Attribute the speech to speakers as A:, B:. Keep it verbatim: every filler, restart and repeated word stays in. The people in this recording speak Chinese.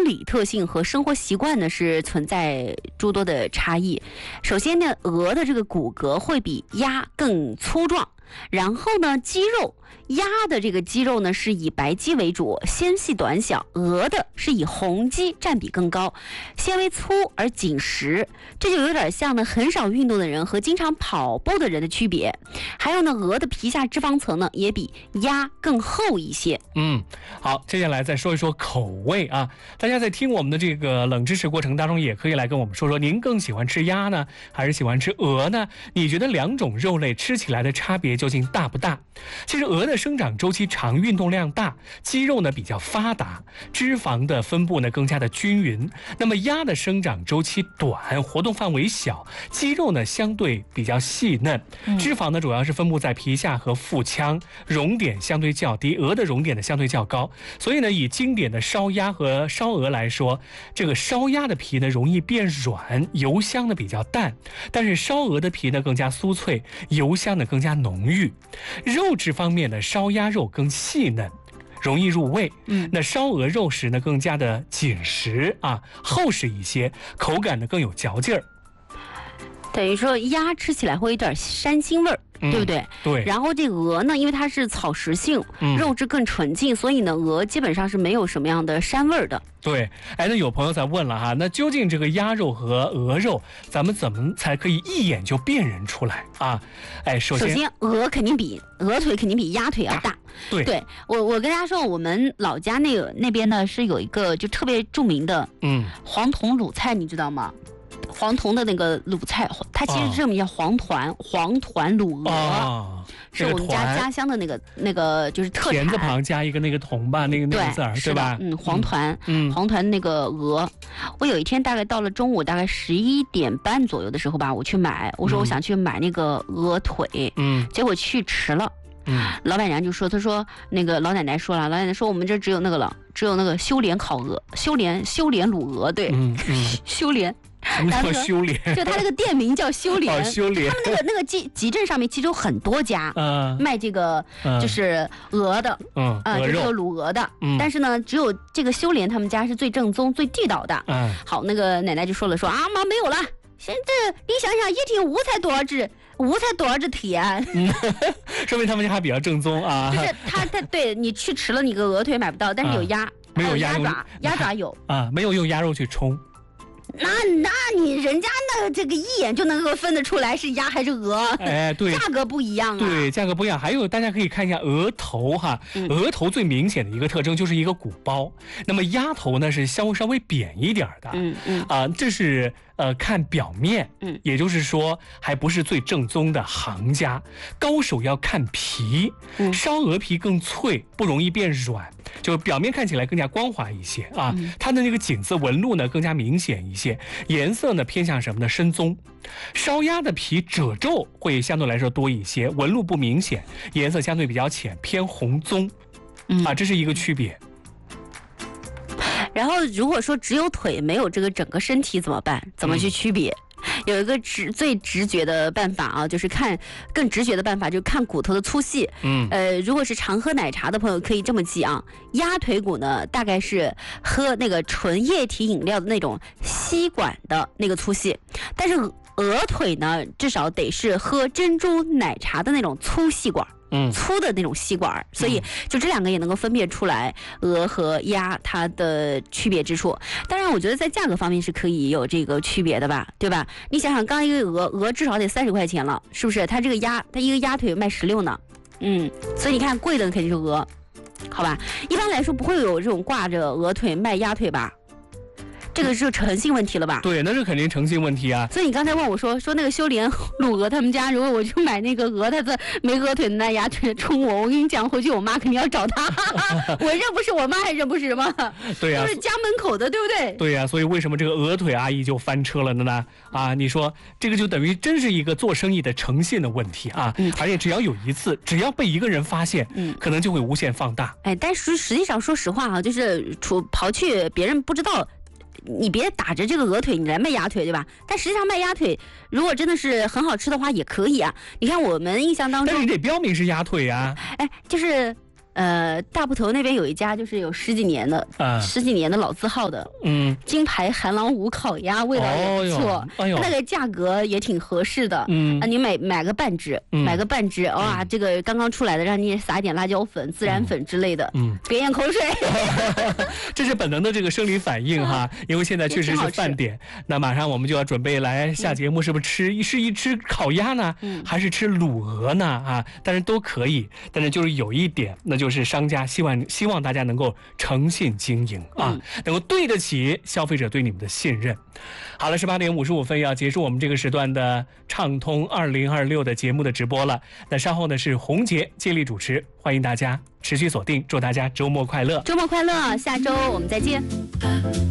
A: 理特性和生活习惯呢是存在诸多的差异。首先呢，鹅的这个骨骼会比鸭更粗壮，然后呢，肌肉。鸭的这个肌肉呢是以白肌为主，纤细短小；鹅的是以红肌占比更高，纤维粗而紧实。这就有点像呢很少运动的人和经常跑步的人的区别。还有呢，鹅的皮下脂肪层呢也比鸭更厚一些。
B: 嗯，好，接下来再说一说口味啊。大家在听我们的这个冷知识过程当中，也可以来跟我们说说，您更喜欢吃鸭呢，还是喜欢吃鹅呢？你觉得两种肉类吃起来的差别究竟大不大？其实鹅的生长周期长，运动量大，肌肉呢比较发达，脂肪的分布呢更加的均匀。那么鸭的生长周期短，活动范围小，肌肉呢相对比较细嫩，脂肪呢主要是分布在皮下和腹腔，熔点相对较低，鹅的熔点呢相对较高。所以呢，以经典的烧鸭和烧鹅来说，这个烧鸭的皮呢容易变软，油香呢比较淡，但是烧鹅的皮呢更加酥脆，油香呢更加浓郁。肉质方面呢，烧鸭肉更细嫩，容易入味。嗯，那烧鹅肉食呢更加的紧实啊，厚实一些，口感呢更有嚼劲儿。
A: 等于说鸭吃起来会有点膻腥味儿。
B: 嗯、
A: 对不对？
B: 对。
A: 然后这鹅呢，因为它是草食性，嗯、肉质更纯净，所以呢，鹅基本上是没有什么样的膻味儿的。
B: 对，哎，那有朋友在问了哈，那究竟这个鸭肉和鹅肉，咱们怎么才可以一眼就辨认出来啊？哎，首先，
A: 首先鹅肯定比鹅腿肯定比鸭腿要大。
B: 对，
A: 对我我跟大家说，我们老家那个那边呢是有一个就特别著名的，嗯，黄铜卤菜，你知道吗？黄铜的那个卤菜，它其实这么叫黄团，哦、黄团卤鹅，哦、是我们家家乡的那个那个就是特产。
B: 田字旁加一个那个铜吧，那个那个字儿，对吧？
A: 嗯，黄团，嗯，黄团那个鹅。我有一天大概到了中午大概十一点半左右的时候吧，我去买，我说我想去买那个鹅腿，嗯，结果去迟了。嗯，老板娘就说，她说那个老奶奶说了，老奶奶说我们这只有那个了，只有那个修莲烤鹅，修莲修莲卤鹅，对，嗯嗯、修莲。
B: 什么叫修莲？
A: 就他那个店名叫修莲。
B: 哦，修莲。
A: 他们那个那个集集镇上面其实有很多家，嗯，卖这个就是鹅的，
B: 嗯，
A: 啊，就是卤鹅的。嗯，但是呢，只有这个修莲他们家是最正宗、最地道的。嗯，好，那个奶奶就说了，说啊妈没有了，现在你想想，一天五才多少只，五才多少只腿啊？
B: 嗯，说明他们家还比较正宗啊。
A: 就是他他对你去迟了，你个鹅腿买不到，但是有鸭，
B: 没有
A: 鸭爪，鸭爪有
B: 啊，没有用鸭肉去冲。
A: 那那你人家那这个一眼就能够分得出来是鸭还是鹅，
B: 哎，对，
A: 价格不一样啊，
B: 对，价格不一样。还有大家可以看一下鹅头哈，嗯、鹅头最明显的一个特征就是一个鼓包，那么鸭头呢是稍稍微扁一点的，嗯嗯啊、呃，这是呃看表面，嗯，也就是说还不是最正宗的行家，高手要看皮，嗯、烧鹅皮更脆，不容易变软。就表面看起来更加光滑一些啊，嗯、它的那个井字纹路呢更加明显一些，颜色呢偏向什么呢？深棕。烧鸭的皮褶皱会相对来说多一些，纹路不明显，颜色相对比较浅，偏红棕，嗯、啊，这是一个区别。
A: 然后如果说只有腿没有这个整个身体怎么办？怎么去区别？嗯有一个直最直觉的办法啊，就是看更直觉的办法，就是看骨头的粗细。嗯，呃，如果是常喝奶茶的朋友可以这么记啊，鸭腿骨呢大概是喝那个纯液体饮料的那种吸管的那个粗细，但是鹅腿呢至少得是喝珍珠奶茶的那种粗细管。嗯，粗的那种吸管，所以就这两个也能够分辨出来鹅和鸭它的区别之处。当然，我觉得在价格方面是可以有这个区别的吧，对吧？你想想，刚一个鹅，鹅至少得三十块钱了，是不是？它这个鸭，它一个鸭腿卖十六呢，嗯，所以你看贵的肯定是鹅，好吧？一般来说不会有这种挂着鹅腿卖鸭腿吧？这个是诚信问题了吧？
B: 对，那是肯定诚信问题啊。
A: 所以你刚才问我说说那个修莲卤鹅他们家，如果我就买那个鹅，它的没鹅腿的那鸭腿冲我，我跟你讲，回去我妈肯定要找他，我认不是我妈还认不是吗？
B: 对呀、啊，
A: 都是家门口的，对不对？
B: 对呀、啊，所以为什么这个鹅腿阿姨就翻车了呢？啊，你说这个就等于真是一个做生意的诚信的问题啊！嗯、而且只要有一次，只要被一个人发现，嗯，可能就会无限放大。
A: 哎，但实实际上说实话啊，就是除刨去别人不知道。你别打着这个鹅腿你来卖鸭腿，对吧？但实际上卖鸭腿如果真的是很好吃的话也可以啊。你看我们印象当中，
B: 但是你得标明是鸭腿啊。
A: 哎，就是呃，大埔头那边有一家就是有十几年的，
B: 啊
A: 十几年的老字号的，
B: 嗯，
A: 金牌韩郎五烤鸭，味道也不错，
B: 哎呦，
A: 那个价格也挺合适的。
B: 嗯
A: 啊，你买买个半只，
B: 嗯
A: 买个半只，哇，这个刚刚出来的，让你撒一点辣椒粉、孜然粉之类的，
B: 嗯，
A: 别咽口水。
B: 这是本能的这个生理反应哈，因为现在确实是饭点，那马上我们就要准备来下节目，是不是吃一是一吃烤鸭呢，
A: 嗯
B: 还是吃卤鹅呢？啊，当然都可以，但是就是有一点，那就是商家希望希望大家能够诚信经营啊，
A: 嗯
B: 能够对得起消费者对你们的信任。好了，十八点五十五分要结束我们这个时段的畅通二零二六的节目的直播了。那稍后呢是洪杰接力主持，欢迎大家持续锁定，祝大家周末快乐，
A: 周末快乐，下周我们再见。